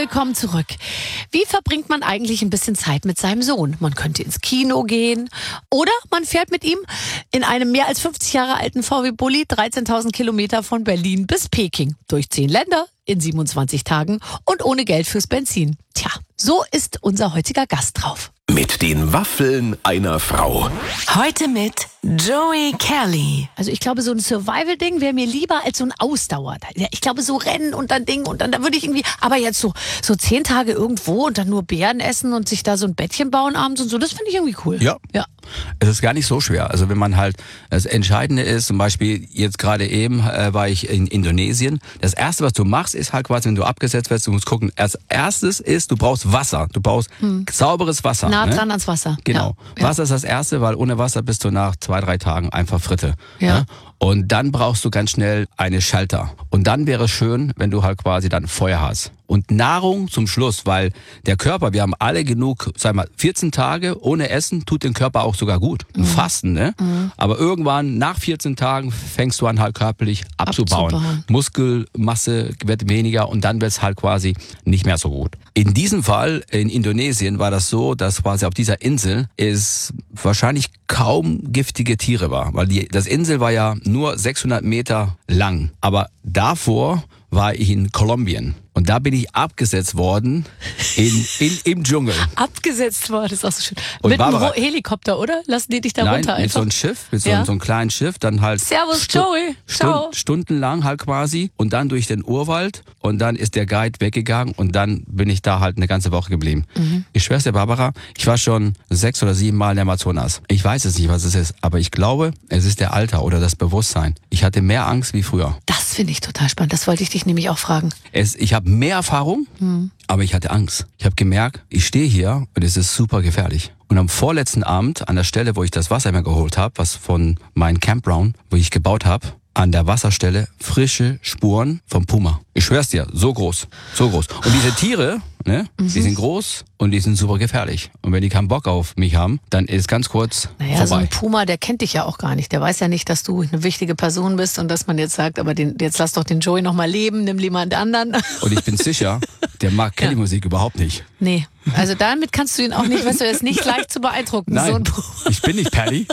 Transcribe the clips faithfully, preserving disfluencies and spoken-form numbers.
willkommen zurück. Wie verbringt man eigentlich ein bisschen Zeit mit seinem Sohn? Man könnte ins Kino gehen oder man fährt mit ihm in einem mehr als fünfzig Jahre alten V W-Bulli dreizehntausend Kilometer von Berlin bis Peking. Durch zehn Länder in siebenundzwanzig Tagen und ohne Geld fürs Benzin. Tja, so ist unser heutiger Gast drauf. Mit den Waffeln einer Frau. Heute mit Joey Kelly. Also ich glaube, so ein Survival-Ding wäre mir lieber als so ein Ausdauer. Ich glaube, so Rennen und dann Ding und dann da würde ich irgendwie, aber jetzt so so zehn Tage irgendwo und dann nur Beeren essen und sich da so ein Bettchen bauen abends und so, das finde ich irgendwie cool. Ja. ja. Es ist gar nicht so schwer. Also wenn man halt, das Entscheidende ist, zum Beispiel jetzt gerade eben äh, war ich in Indonesien. Das Erste, was du machst, ist halt quasi, wenn du abgesetzt wirst, du musst gucken. Als erstes ist, du brauchst Wasser. Du brauchst hm. sauberes Wasser. Nah ne? dran ans Wasser. Genau. Ja. Wasser ist das Erste, weil ohne Wasser bist du nach zwei, drei Tagen einfach Fritte. Ja. Ne? Und dann brauchst du ganz schnell eine Schalter. Und dann wäre es schön, wenn du halt quasi dann Feuer hast. Und Nahrung zum Schluss, weil der Körper, wir haben alle genug, sag mal, vierzehn Tage ohne Essen tut den Körper auch sogar gut. Mhm. Fasten, ne? Mhm. Aber irgendwann nach vierzehn Tagen fängst du an halt körperlich abzubauen. abzubauen. Muskelmasse wird weniger und dann wird es halt quasi nicht mehr so gut. In diesem Fall, in Indonesien, war das so, dass quasi auf dieser Insel es wahrscheinlich kaum giftige Tiere war. Weil die, das Insel war ja nur sechshundert Meter lang. Aber davor war ich in Kolumbien. Und da bin ich abgesetzt worden in, in, im Dschungel. Abgesetzt worden, das ist auch so schön. Und mit Barbara, einem Helikopter, oder? Lassen die dich da nein, runter einfach? mit so einem Schiff, mit so, ja? einem, so einem kleinen Schiff, dann halt Servus, Stu Joey. Ciao. Stund, stundenlang halt quasi und dann durch den Urwald und dann ist der Guide weggegangen und dann bin ich da halt eine ganze Woche geblieben. Mhm. Ich schwör's dir, Barbara, ich war schon sechs oder sieben Mal in der Amazonas. Ich weiß es nicht, was es ist, aber ich glaube, es ist der Alter oder das Bewusstsein. Ich hatte mehr Angst wie früher. Das finde ich total spannend, das wollte ich dich nämlich auch fragen. Es, ich habe mehr Erfahrung, hm. aber ich hatte Angst. Ich habe gemerkt, ich stehe hier und es ist super gefährlich. Und am vorletzten Abend, an der Stelle, wo ich das Wasser immer geholt habe, was von meinem Campground, wo ich gebaut habe, an der Wasserstelle frische Spuren vom Puma. Ich schwör's dir, so groß, so groß. Und diese Tiere, ne, mhm. die sind groß und die sind super gefährlich. Und wenn die keinen Bock auf mich haben, dann ist ganz kurz naja, vorbei. So ein Puma, der kennt dich ja auch gar nicht. Der weiß ja nicht, dass du eine wichtige Person bist und dass man jetzt sagt, aber den, jetzt lass doch den Joey noch mal leben, nimm jemand anderen. Und ich bin sicher, der mag Kelly-Musik ja. überhaupt nicht. Nee, also damit kannst du ihn auch nicht, weißt du, er ist nicht leicht zu beeindrucken. Nein, so ein ich bin nicht Paddy.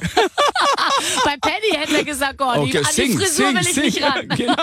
Bei Paddy hätte er gesagt, oh, okay, die, an sing, die Frisur sing, will ich sing, nicht ran. Genau.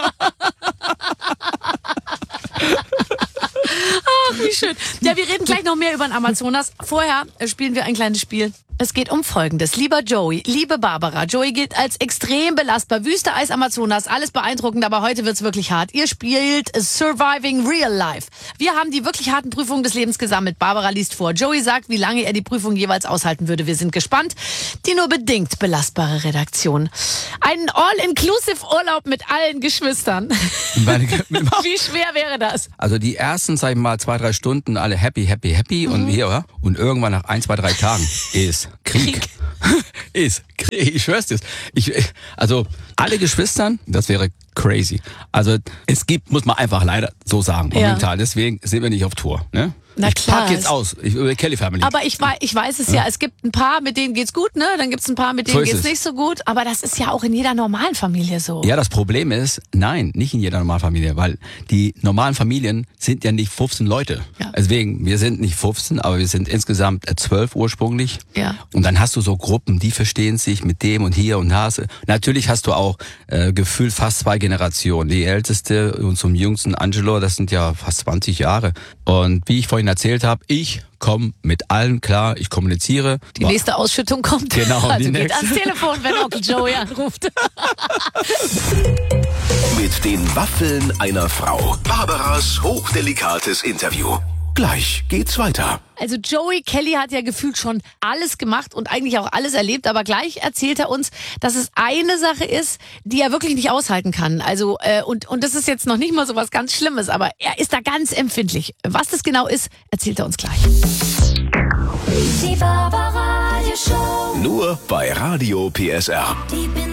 Ach, wie schön. Ja, wir reden gleich noch mehr über den Amazonas. Vorher spielen wir ein kleines Spiel. Es geht um Folgendes. Lieber Joey, liebe Barbara, Joey gilt als extrem belastbar. Wüste, Eis, Amazonas, alles beeindruckend, aber heute wird's wirklich hart. Ihr spielt Surviving Real Life. Wir haben die wirklich harten Prüfungen des Lebens gesammelt. Barbara liest vor. Joey sagt, wie lange er die Prüfung jeweils aushalten würde. Wir sind gespannt. Die nur bedingt belastbare Redaktion. Einen All-Inclusive-Urlaub mit allen Geschwistern. Wie schwer wäre das? Also die ersten, sag ich mal, zwei, drei Stunden alle happy, happy, happy mhm. und hier, und irgendwann nach ein, zwei, drei Tagen ist Krieg. Krieg. ist Krieg. Ich schwör's dir. Ich, also alle Geschwistern, das wäre crazy. Also es gibt, muss man einfach leider so sagen, momentan. Ja. Deswegen sind wir nicht auf Tour. Ne? Na ich klar. pack jetzt aus, ich, über Kelly Family. Aber ich weiß, ich weiß es ja. ja, es gibt ein paar, mit denen geht's gut, ne? Dann gibt's ein paar, mit denen so geht's es. nicht so gut. Aber das ist ja auch in jeder normalen Familie so. Ja, das Problem ist, nein, nicht in jeder normalen Familie, weil die normalen Familien sind ja nicht fünfzehn Leute. Ja. Deswegen, wir sind nicht fünfzehn, aber wir sind insgesamt zwölf ursprünglich. Ja. Und dann hast du so Gruppen, die verstehen sich mit dem und hier und da. Natürlich hast du auch äh, gefühlt fast zwei Generationen. Die älteste und zum jüngsten Angelo, das sind ja fast zwanzig Jahre. Und wie ich vorhin erzählt habe, ich komme mit allen klar, ich kommuniziere. Die nächste Ausschüttung kommt. Genau. Also die geht nächste. ans Telefon, wenn Onkel Joey anruft. Mit den Waffeln einer Frau. Barbaras hochdelikates Interview. Gleich geht's weiter. Also Joey Kelly hat ja gefühlt schon alles gemacht und eigentlich auch alles erlebt, aber gleich erzählt er uns, dass es eine Sache ist, die er wirklich nicht aushalten kann. Also äh, und und das ist jetzt noch nicht mal so was ganz Schlimmes, aber er ist da ganz empfindlich. Was das genau ist, erzählt er uns gleich. Die Barbara Radio Show. Nur bei Radio P S R. Die